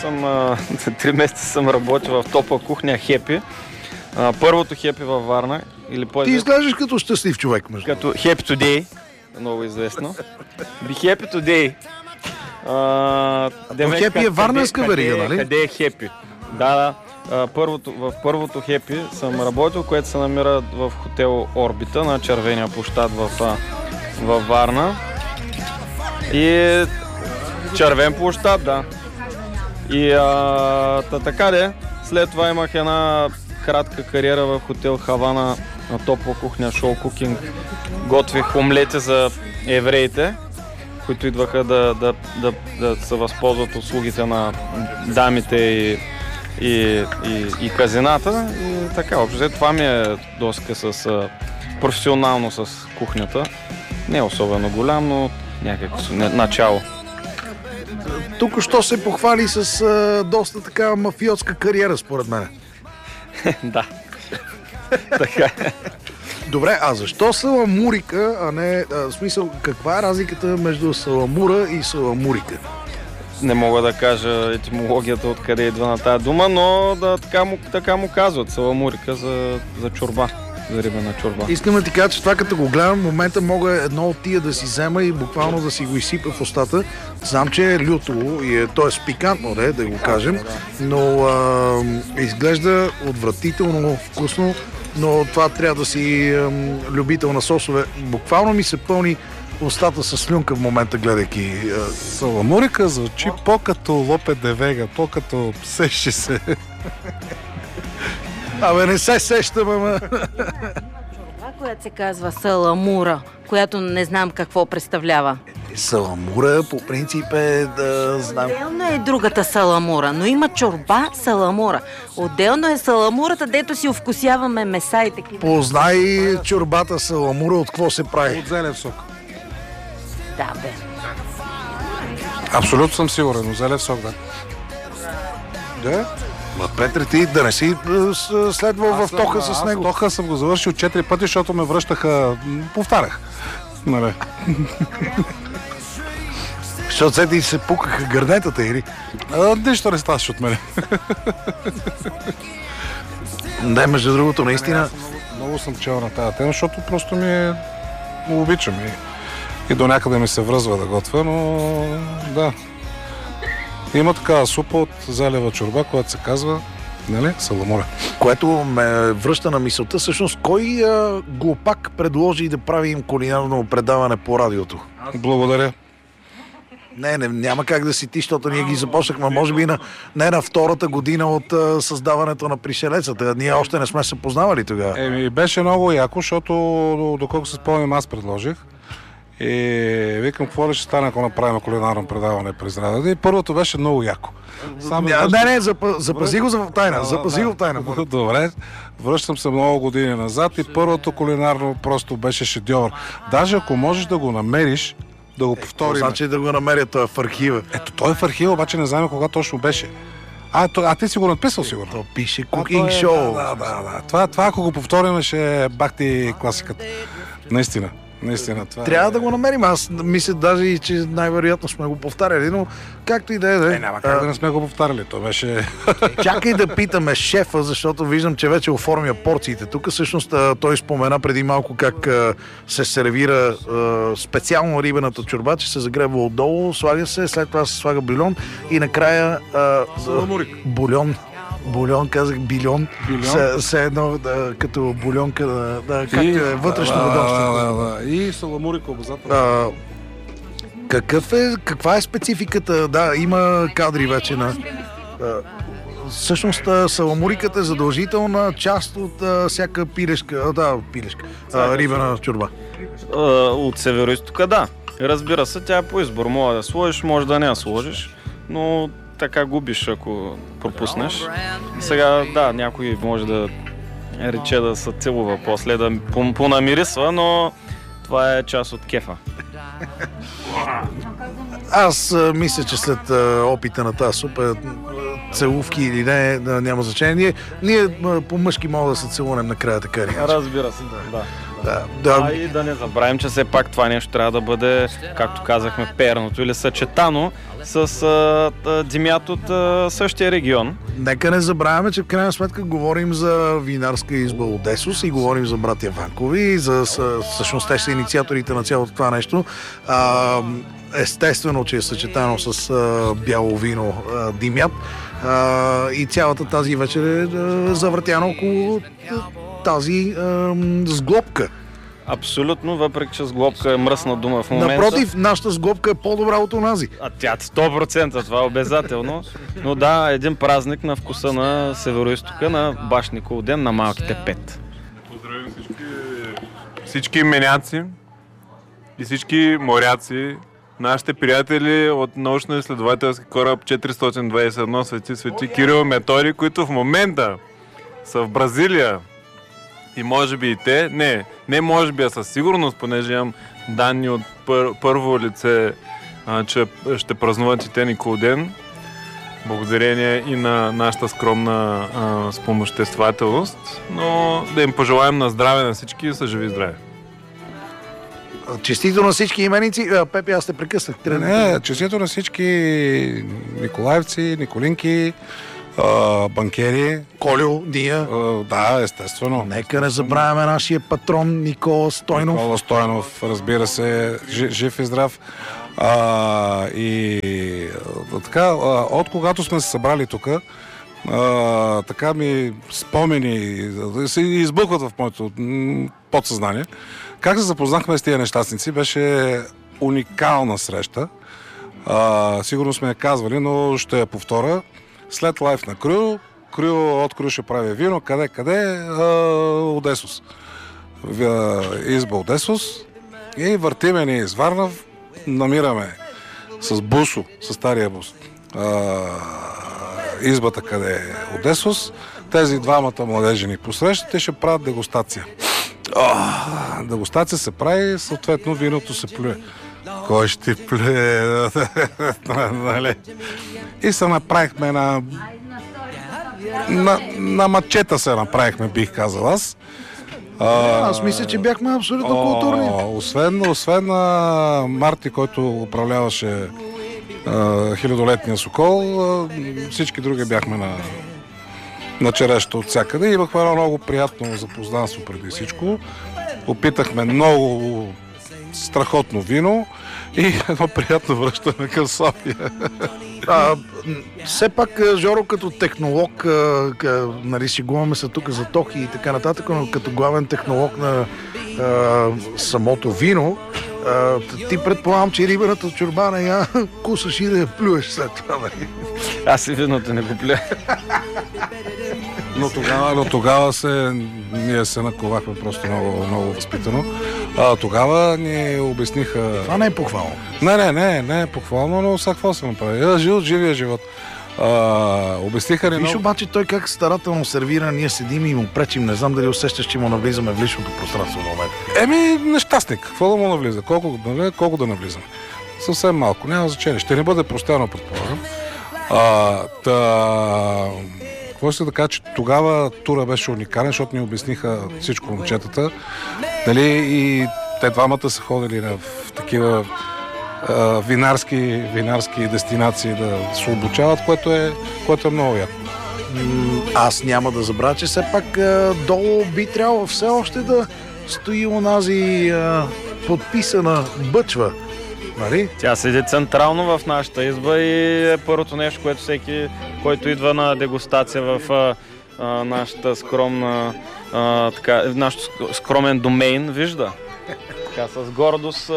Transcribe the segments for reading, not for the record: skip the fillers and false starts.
съм 3 месеца съм работил в топла кухня Хепи. Първото Хепи във Варна. Ти изглеждаш като щастлив човек. Като Happy Today, много известно. Be Happy Today. Хепи е варненска верига, нали? Къде е Хепи? Да. В първото Хепи съм работил, което се намира в хотел Орбита на Червения площад във Варна. И Червен площад, да. И така де. След това имах една кратка кариера в хотел Хавана на топла кухня, шоу кукинг. Готвих омлети за евреите, които идваха да се възползват услугите на дамите и казината. И така, общо това ми е доска професионално с кухнята. Не е особено голям, но някакво начало. Тук що се похвали с доста така мафиотска кариера, според мен. Да. Така е. Добре, а защо саламурика, а не... В смисъл, каква е разликата между саламура и саламурика? Не мога да кажа етимологията откъде идва на тази дума, но така му казват. Саламурика за чорба, за рибена чорба. Искам да ти кажа, че това като го гледам, в момента мога едно от тия да си взема и буквално да си го изсипя в устата. Знам, че е люто и т.е. пикантно, да го кажем, но изглежда отвратително вкусно, но това трябва да си любител на сосове. Буквално ми се пълни устата с слюнка в момента, гледайки. Саламурика звучи по-като Лопе де Вега, по-като сещи се. Абе, не се сещам, ама... Това, която се казва саламура, която не знам какво представлява. Саламура по принцип е да знам... Отделно е другата саламура, но има чорба саламура. Отделно е саламурата, дето си овкусяваме меса и такива. Познай чорбата саламура от какво се прави. От зелен сок. Да, бе. Абсолютно съм сигурен, от зелен сок, да. Да? Ма, Петре, ти да не си следвал в тока с него. Аз в тока съм го завършил 4 пъти, защото ме връщаха... Повтарях. Нали? Защото се ти се пукаха гърнетата, или? Нищо не ставаше от мене. Да, между другото, наистина... Много съм чел на тази тема, защото просто ми обичам и до някъде ми се връзва да готвя, но да. Има такава супа от залева чорба, която се казва, нали, саламура. Което ме връща на мисълта, всъщност, кой глупак предложи да правим кулинарно предаване по радиото? Благодаря. Не, няма как да си ти, защото ние ги започнахме, може би не на втората година от създаването на Пришелецата. Ние още не сме се познавали тогава. Беше много яко, защото доколко се спомням, аз предложих. И викам, какво ли ще стане, ако направим кулинарно предаване през радиото. И първото беше много яко. Запази го в тайна. Запази го в тайна. Добре, връщам се много години назад и първото кулинарно просто беше шедьовър. Даже ако можеш да го намериш, да го повторим. Значи да го намеря, той е в архива. Ето, той е в архива, обаче не знаем кога точно беше. А ти си го написал сигурно? То пише Cooking Show. Да. Това ако го повторим, ще бахти класиката. Наистина. Това трябва да го намерим. Аз мисля даже, че най-вероятно сме го повтаряли, но както и да е. Няма как да не сме го повтаряли. То беше... Чакай да питаме шефа, защото виждам, че вече оформя порциите. Тук всъщност той спомена преди малко как се сервира специално рибената чорба, че се загрева отдолу, слага се, след това се слага бульон и накрая бульон, казах билион. Все едно като бульонка, както е вътрешно ведомство. И саламурика обязателно. Каква е спецификата? Да, има кадри вече на... Всъщност саламуриката е задължителна част от всяка пилешка, рибена чорба. От северо-истока, да. Разбира се, тя е по избор. Може да сложиш, може да не я сложиш, но така губиш, ако пропуснеш. Сега, да, някой може да рече да се целува после, да понамирисва, но това е част от кефа. Аз мисля, че след опита на тази супа, целувки или не, няма значение. Ние по-мъжки мога да се целунем накрая, така ли? Разбира се, да. И да не забравим, че все пак това нещо трябва да бъде, както казахме, перното или съчетано с димят от същия регион. Нека не забравяме, че в крайна сметка говорим за винарска изба Одесос и говорим за братя Ванкови и всъщност те са инициаторите на цялото това нещо. Естествено, че е съчетано с бяло вино димят и цялата тази вечер е завъртяна около тази сглобка. Абсолютно, въпреки че сглобка е мръсна дума в момента. Напротив, нашата сглобка е по-добра от онази. А тя 100%, това е обязателно. Но да, един празник на вкуса на Североизтока, на баш Никол ден, на малките пет. Поздравим всички именяци и всички моряци, нашите приятели от научно-изследователски кораб 421 Свети Кирил и Методий, които в момента са в Бразилия. И може би и те, не може би, а със сигурност, понеже имам данни от първо лице, че ще празнуват и те Николден, благодарение и на нашата скромна спомоществователност, но да им пожелаем на здраве на всички и са живи и здрави. Честито на всички именици. Пепи, аз те прекъснах. Не, честито на всички николаевци, николинки, банкери. Колю, Дия. Да, естествено. Нека не забравяме нашия патрон Никола Стойнов. Никола Стойнов, разбира се, жив и здрав. Така, от когато сме се събрали тук, така ми спомени се избухват в моето подсъзнание. Как се запознахме с тия нещастници, беше уникална среща. Сигурно сме я казвали, но ще я повторя. След лайф на Крю от Крю ще прави вино. Къде? Одесос. Изба Одесос. И въртиме ни из Варна. Намираме с Бусо, с стария бус. Избата къде е Одесос. Тези двамата младежи ни посрещат и ще правят дегустация. Дегустация се прави, съответно виното се плюе. Кой ще плюе? И се направихме на мачета се направихме, бих казал аз. Аз мисля, че бяхме абсолютно културни. Освен Марти, който управляваше хилядолетния Сокол, всички други бяхме на череща от всякъде. Имахме едно много приятно запознанство преди всичко. Опитахме много страхотно вино и едно приятно връщане към София. Все пак, Жоро, като технолог, нали, шегуваме се тук за Тохи и така нататък, но като главен технолог на самото вино, ти предполагам, че рибената чорба не я кусаш и да я плюеш след това, нали? Аз и виното не го плюя. Но тогава ние се наковахме просто много, много възпитано. Тогава ни обясниха... Това не е похвално. Не е похвално, но сега какво се направи? Живия живот. Обясниха ни... Виж обаче той как старателно сервира, ние седим и му пречим. Не знам дали усещаш, че му навлизаме в личното пространство в момента. Нещастник. Какво да му навлиза? Колко да навлизам? Съвсем малко. Няма значение. Ще не бъде простено, предполагам. Какво ще да кажа, че тогава тура беше уникален, защото ни обясниха всичко момчетата. Дали и те двамата са ходили в такива винарски дестинации да се обучават, което е много яко. Аз няма да забравя, че все пак долу би трябвало все още да стои онази подписана бъчва. Нали? Тя седи централно в нашата изба и е първото нещо, което всеки, който идва на дегустация в нашата скромна, нашото скромен домейн, вижда. Така, с гордост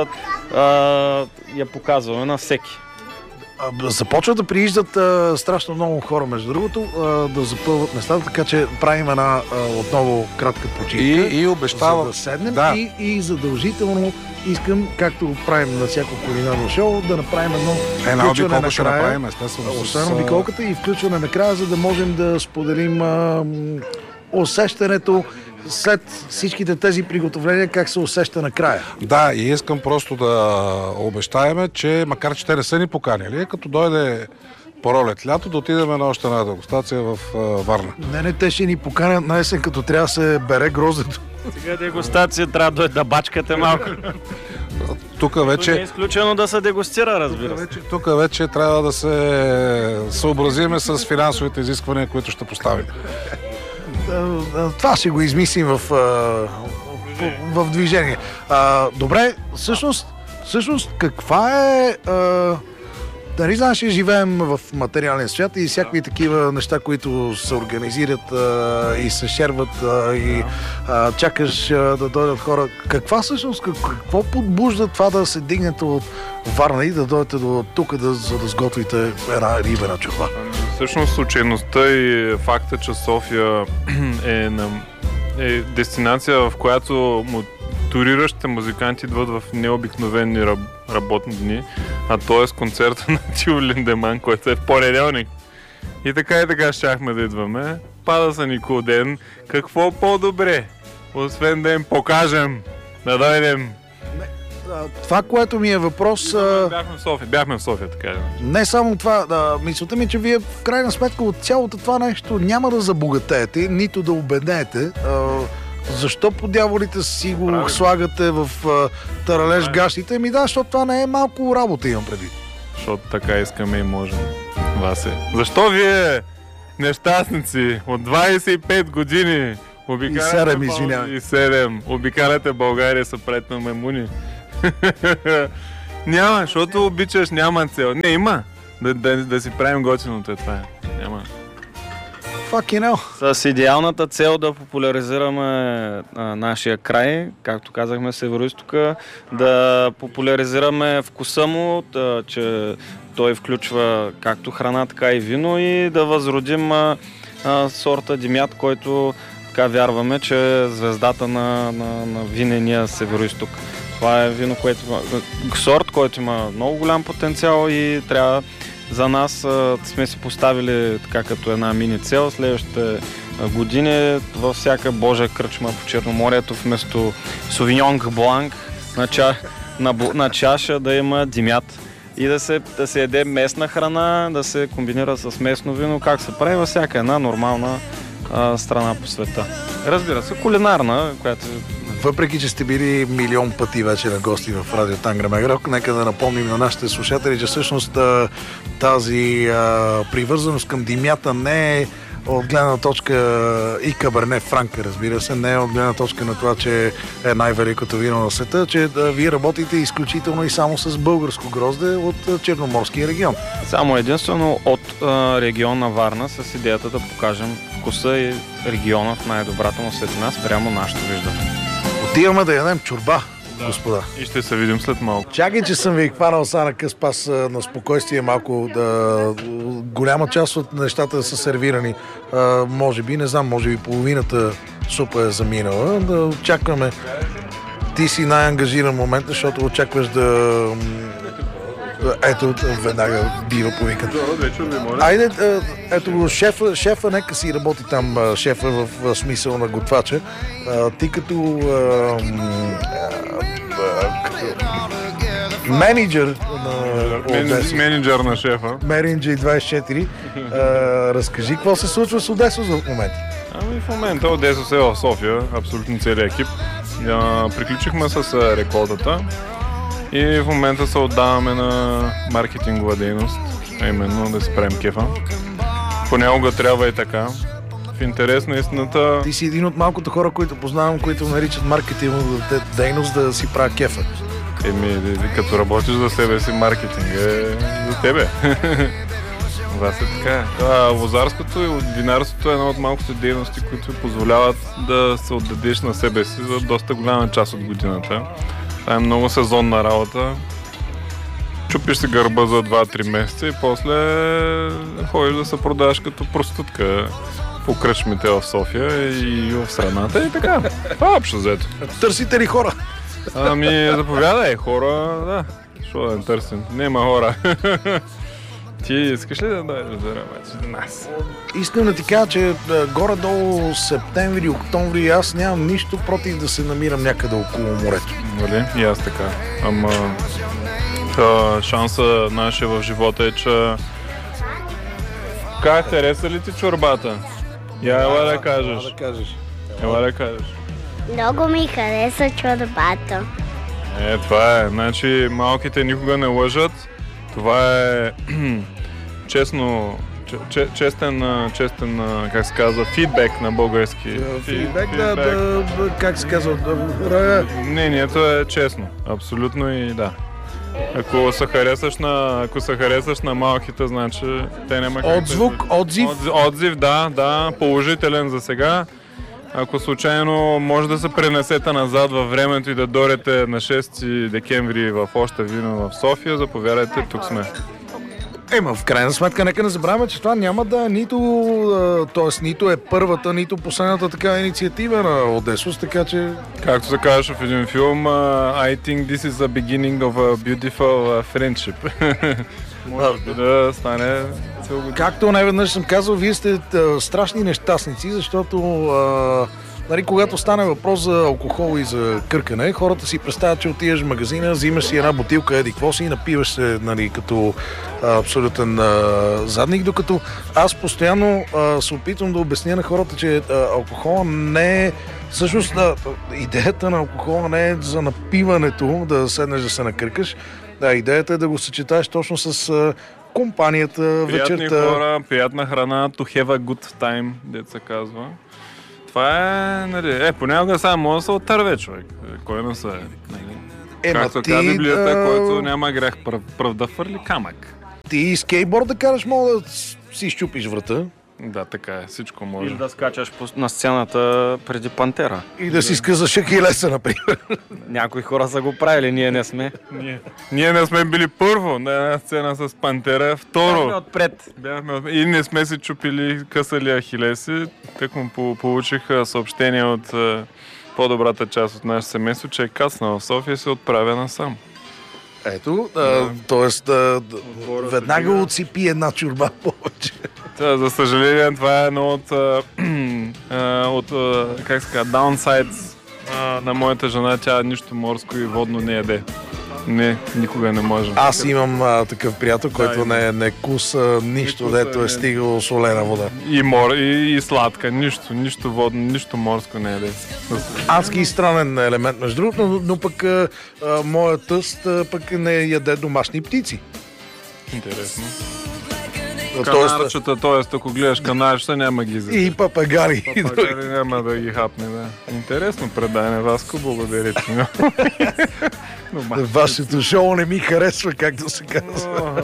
я показваме на всеки. Започват да прииждат страшно много хора, между другото, да запълват местата, така че правим една отново кратка почивка. И обещавам. За да седнем и задължително искам, както го правим на всяко кулинарно шоу, да направим едно включване накрая. Освен обиколката и включване накрая, за да можем да споделим усещането след всичките тези приготовления, как се усеща накрая. Да, и искам просто да обещаеме, че макар че те не са ни поканили, като дойде пролет лято, да отидем на още една дегустация в Варна. Не, те ще ни поканят на есен, като трябва да се бере гроздето. Сега дегустация трябва да дойде да бачкате малко. Тук Не е вече, изключено да се дегустира, разбира се. тук вече трябва да се съобразиме с финансовите изисквания, които ще поставим. Това ще го измислим в движение. Добре, всъщност каква е... Нали знаеш, че живеем в материален свят и всякакви такива неща, които се организират и се шерват и чакаш да дойдат хора. Какво подбужда това да се дигнете от Варна и да дойдете до тук, за да сготвите една рибена чорба? Всъщност случайността и факта, че София е дестинация, в която туриращите музиканти идват в необикновени работни дни, а т.е. концерта на Тио Линдеман, който е в понеделник. И така щяхме да идваме. Пада са никой ден. Какво по-добре? Освен да им покажем, да дойдем. Това, което ми е въпрос... Бяхме в София, така. Не само това, мисълта ми, че вие в крайна сметка от цялото това нещо няма да забогатеете, нито да обеднеете. Защо по дяволите си го слагате в таралеж гащите? Защото това не е малко работа, имам предвид. Защото така искаме и можем. Васе. Защо вие, нещастници, от 25 години обикаляте България са пред на маймуни? Няма, защото обичаш, няма цел. Не, има. Да си правим готиното, това е. Няма. Fucking hell. С идеалната цел да популяризираме нашия край, както казахме, Североизтока, да популяризираме вкуса му, че той включва както храна, така и вино и да възродим сорта Димят, който така вярваме, че е звездата на винения Североизток. Това е вино, сорт, който има много голям потенциал и трябва за нас сме си поставили така като една мини цел следващите години във всяка божа кръчма по Черноморието вместо Sauvignon Blanc на чаша да има Димят и да се яде местна храна, да се комбинира с местно вино, как се прави във всяка една нормална страна по света. Разбира се, кулинарна, която... Въпреки, че сте били милион пъти вече на гости в Радио Тангра Мегрок, нека да напомним на нашите слушатели, че всъщност тази привързаност към Димята не е от гледна точка и Каберне Франка, разбира се, не е от гледна точка на това, че е най-великото вино на света, че вие работите изключително и само с българско грозде от Черноморския регион. Само единствено от регион на Варна с идеята да покажем вкуса и региона в най-добрата му светлина спрямо нашето виждане. Отиваме да ядем чорба, господа. И ще се видим след малко. Чакай, че съм ви хванал са на къс пас на спокойствие малко. Голяма част от нещата са сервирани. Може би, не знам, може би половината супа е заминала. Да очакваме. Ти си най-ангажиран момент, защото очакваш да... Ето, веднага бива повикат. Айде, ето го, шефа, нека си работи там, шефа в смисъл на готвача. Ти като менеджер на шефа. Менеджер 24, разкажи какво се случва с Одесос в момента. В момента Одесос е в София, абсолютно целият екип. Приключихме с реколтата. И в момента се отдаваме на маркетингова дейност, а именно да си правим кефа. Понякога трябва и така. В интерес на истината... Ти си един от малкото хора, които познавам, които наричат маркетингова дейност да си правя кефа. Като работиш за себе си, маркетинг е за тебе. Това е така. Лозарството и винарството е една от малкото дейности, които позволяват да се отдадеш на себе си за доста голяма част от годината. Това е много сезонна работа. Чупиш се гърба за 2-3 месеца и после ходиш да се продаваш като проститутка по кръчмите в София и в страната и така. Това е общо взето. Търсите ли хора? Заповядай, хора, да. Що да не търсим? Нема хора. Ти искаш ли да дойдеш да работиш за нас? Искам да ти кажа, че горе-долу септември, октомври аз нямам нищо против да се намирам някъде около морето. Нали? И аз така. Ама шанса нашия в живота е, че как хареса ли ти чорбата? Ела да кажеш. Ела да кажеш. Много ми хареса чорбата. Това е. Значи малките никога не лъжат. Това е честно, честен, как се казва, фидбек на български. Фидбек, как се казва? Мнението е честно. Абсолютно и да. Ако се харесаш на малките, значи те няма как Отзив? Отзив, да, положителен за сега. Ако случайно може да се пренесете назад във времето и да дойдете на 6 декември в Още вино в София, заповядайте, тук сме. В крайна сметка, нека не забравяме, че това няма да е нито е първата, нито последната така инициатива на Одесос, така че... Както се казваше в един филм, I think this is the beginning of a beautiful friendship. Може би да стане цел година. Както най-веднъж съм казал, вие сте страшни нещастници, защото когато стане въпрос за алкохол и за къркане, хората си представят, че отиваш в магазина, взимаш си една бутилка, еди какво си и напиваш се като абсолютен задник, докато аз постоянно се опитвам да обясня на хората, че алкохола не е... Всъщност идеята на алкохола не е за напиването, да седнеш да се накъркаш, идеята е да го съчетаеш точно с компанията, вечерта. Приятни хора, приятна храна, to have a good time, дето се казва. Това е, нали, понякога само може да се отърве човек. Кой не се е. Както каза Библията, който няма грех пръв да фърли камък. Ти скейтборд да караш, мога да си изчупиш врата. Да, така е, всичко може. Или да скачаш на сцената преди Пантера. И да си скъсаш Ахилеса, например. Някои хора са го правили, ние не сме. Ние не сме били първо на една сцена с Пантера, второ. Бяхме отпред. И не сме си чупили, късали Ахилеси. Так му получих съобщение от по-добрата част от нашето семейство, че е кацнал в София и се отправя насам. Ето, т.е. веднага отсипи една чорба повече. За съжаление, това е едно от как се казва, downsides на моята жена. Тя нищо морско и водно не яде. Не, никога не може. Аз имам такъв приятел, който не куса нищо, дето е стигало солена вода. И сладка, нищо водно, нищо морско не яде. Адски странен елемент, между другото, но пък моят тъст пък не яде домашни птици. Интересно. Канарчета, т.е. ако гледаш канарчета, няма ги за. И папагали. Папагали няма да ги хапне, да. Интересно предаване, Васко, благодаря ти. Вашето шоу не ми харесва, както се казва.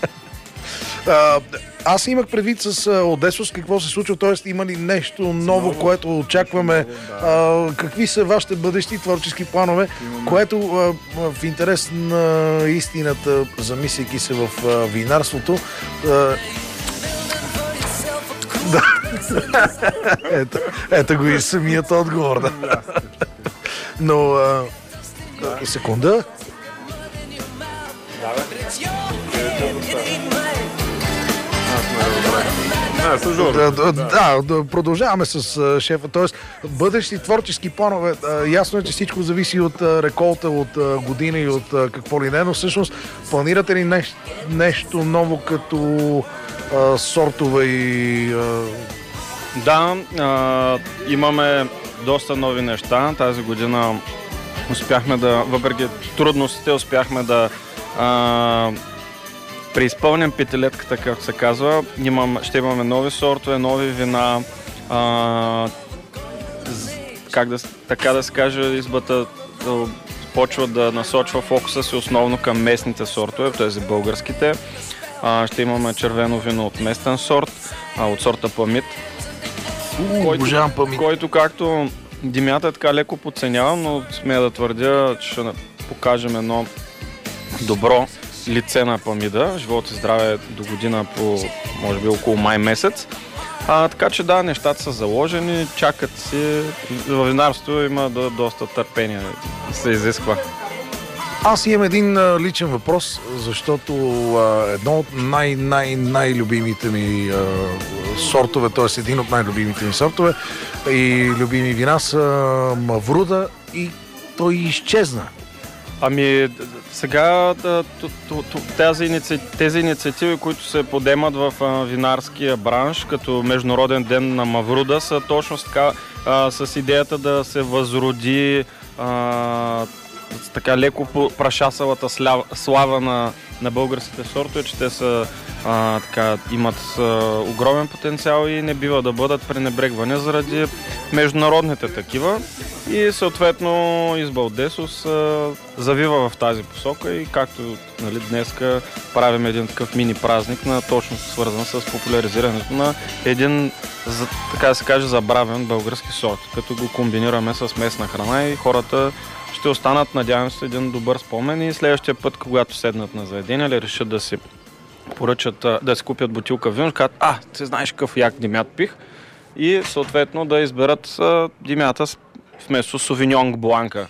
Аз имах предвид с Одесос какво се случва, т.е. има ли нещо ново, което очакваме, какви са вашите бъдещи творчески планове, което в интерес на истината, замисляйки се в винарството, ето го и самият отговор. Да. Но секунда. Да, продължаваме с шефа. Тоест, бъдещи творчески планове. Ясно е, че всичко зависи от реколта, от година и от какво ли не, но всъщност планирате ли нещо ново като сортове и... Да, имаме доста нови неща. Тази година успяхме да, въпреки трудностите, успяхме да преизпълним петилетката, както се казва. Ще имаме нови сортове, нови вина. Така да се каже, избата почва да насочва фокуса си основно към местните сортове, т.е. българските. Ще имаме червено вино от местен сорт, от сорта Памит. Обожавам Памит. Който, както Димята така леко подценявам, но смея да твърдя, че ще покажем едно добро лице на Памида. Живот и здраве до година по, може би, около май месец. Така че да, нещата са заложени, чакат си. В винарството има доста търпение се изисква. Аз имам един личен въпрос, защото едно от най-любимите ми сортове, т.е. един от най-любимите ми сортове и любими вина са Мавруда и той изчезна. Ами, сега тези инициативи, които се подемат в винарския бранш, като Международен ден на Мавруда, са точно така, с идеята да се възроди така леко прашасалата слава на българските сортове, че те са имат огромен потенциал и не бива да бъдат пренебрегвани заради международните такива. И съответно Избал Десус завива в тази посока и както днеска правим един такъв мини празник, точно свързан с популяризирането на един, така да се каже, забравен български сорт, като го комбинираме с местна храна и хората ще останат, надявам се, един добър спомен и следващия път, когато седнат на заведение или решат да си поръчат, да си купят бутилка вино, ще кажат, ти знаеш какъв як димят пих и съответно да изберат димята вместо Совиньон Бланка.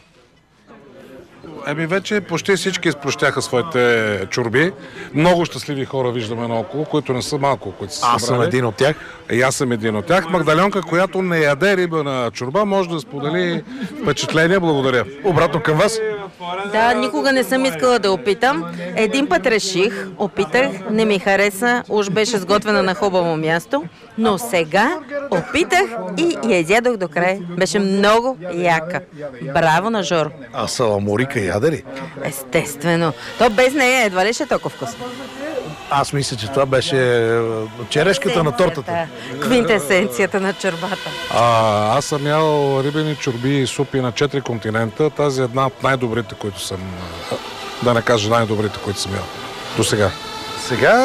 Вече почти всички изплощяха своите чорби. Много щастливи хора виждаме наоколо, които не са малко, които са събрали. Аз съм един от тях. И аз съм един от тях. Магдаленка, която не яде риба на чорба, може да сподели впечатление. Благодаря. Обратно към вас. Да, никога не съм искала да опитам. Един път реших, опитах, не ми хареса, уж беше сготвена на хубаво място, но сега опитах и я изядох до край. Беше много яка. Браво на Жоро. А саламурика яде ли? Естествено. То без нея едва ли ще е толкова вкусно. Аз мисля, че това беше черешката на тортата. Квинтесенцията на чорбата. Аз съм ял рибени чорби и супи на 4 континента. Тази е една от най-добрите, които съм, да не кажа най-добрите, които съм ял до сега. Сега